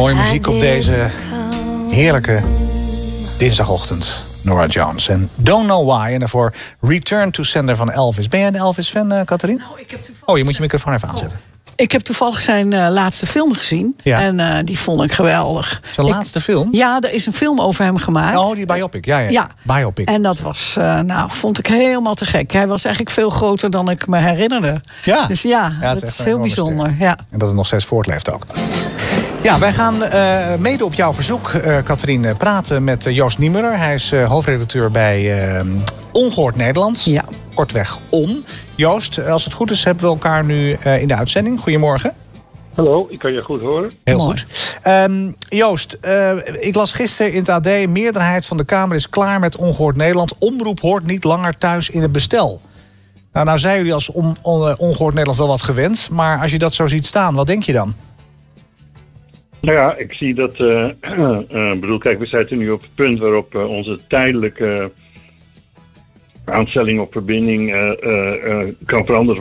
Mooie muziek op deze heerlijke dinsdagochtend. Norah Jones en Don't Know Why. En daarvoor Return to Sender van Elvis. Ben jij een Elvis-fan, Catherine? Nou, ik heb toevallig... Oh, je moet je microfoon even aanzetten. Ik heb toevallig zijn laatste film gezien. Ja. En die vond ik geweldig. Zijn laatste film? Ja, er is een film over hem gemaakt. Oh, die biopic. Ja. Biopic. En dat was, vond ik helemaal te gek. Hij was eigenlijk veel groter dan ik me herinnerde. Ja. Dus ja, het dat echt is heel een enorme bijzonder. ster. Ja. En dat het nog steeds voortleeft ook. Ja, wij gaan mede op jouw verzoek, Catherine, praten met Joost Niemuller. Hij is hoofdredacteur bij Ongehoord Nederland. Ja. Kortweg ON. Joost, als het goed is, hebben we elkaar nu in de uitzending. Goedemorgen. Hallo, ik kan je goed horen. Heel Mooi. goed. Joost, ik las gisteren in het AD... meerderheid van de Kamer is klaar met Ongehoord Nederland. Omroep hoort niet langer thuis in het bestel. Nou zijn jullie als Ongehoord Nederland wel wat gewend. Maar als je dat zo ziet staan, wat denk je dan? Nou ja, ik zie dat... kijk, we zitten nu op het punt waarop onze tijdelijke aanstelling op verbinding kan veranderd